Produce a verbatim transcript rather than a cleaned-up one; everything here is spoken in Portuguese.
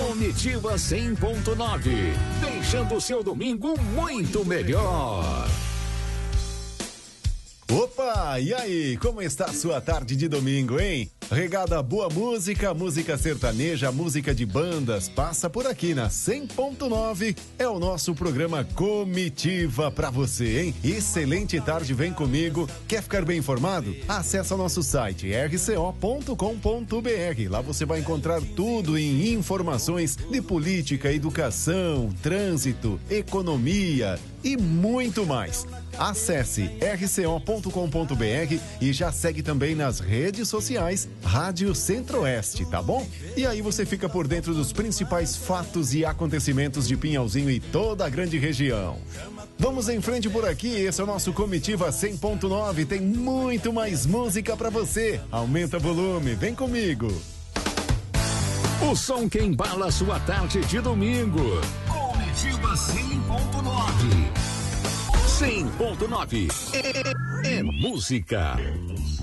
Comitiva cem ponto nove, deixando o seu domingo muito melhor. Opa, e aí, como está a sua tarde de domingo, hein? Regada a boa música, música sertaneja, música de bandas, passa por aqui na cem ponto nove, é o nosso programa Comitiva pra você, hein? Excelente tarde, vem comigo. Quer ficar bem informado? Acesse o nosso site r c o ponto com ponto b r. Lá você vai encontrar tudo em informações de política, educação, trânsito, economia e muito mais. Acesse r c o ponto com ponto b r e já segue também nas redes sociais Rádio Centro-Oeste, tá bom? E aí você fica por dentro dos principais fatos e acontecimentos de Pinhalzinho e toda a grande região. Vamos em frente por aqui, esse é o nosso Comitiva cem ponto nove, tem muito mais música pra você. Aumenta o volume, vem comigo. O som que embala a sua tarde de domingo. Comitiva cem ponto nove. cem ponto nove é, é música.